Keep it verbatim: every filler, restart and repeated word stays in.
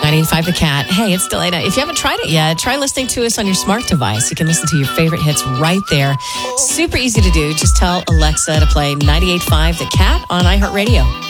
ninety-eight point five The Cat. Hey, it's Delana. If you haven't tried it yet, try listening to us on your smart device. You can listen to your favorite hits right there. Super easy to do. Just tell Alexa to play ninety-eight point five The Cat on iHeartRadio.